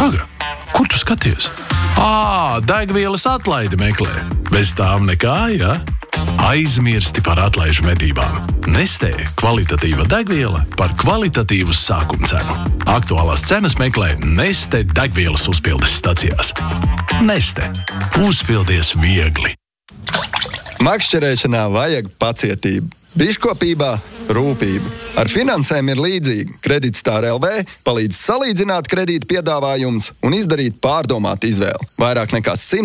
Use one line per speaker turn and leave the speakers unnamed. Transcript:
Paga, kur tu skaties? Degvielas atlaidi meklē. Bez tām nekā, ja? Aizmirsti par atlaižu medībām. Nestē kvalitatīva degviela par kvalitatīvu sākumcenu. Aktuālās cenas meklē Neste degvielas uzpildes stacijās. Neste. Uzpildies viegli.
Makšķerēšanā vajag pacietību. Biškopībā rūpību. Ar finansēm ir līdzīgi. Kreditstar LV palīdz salīdzināt kredīta piedāvājumus un izdarīt pārdomātu izvēli. Vairāk nekā 100